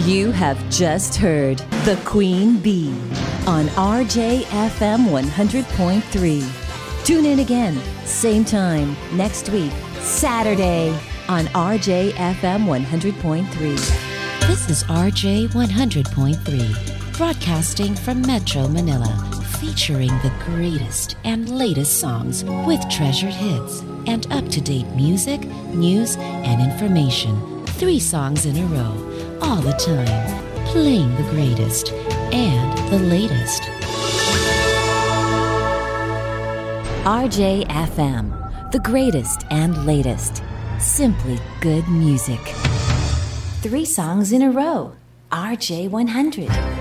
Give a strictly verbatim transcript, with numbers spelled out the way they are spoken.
You have just heard The Queen Bee on R J F M one hundred point three. Tune in again, same time, next week, Saturday, on R J F M one hundred point three. This is R J one hundred point three, broadcasting from Metro Manila, featuring the greatest and latest songs with treasured hits and up-to-date music, news, and information. Three songs in a row, all the time, playing the greatest and the latest. R J F M, the greatest and latest. Simply good music. Three songs in a row. R J one hundred.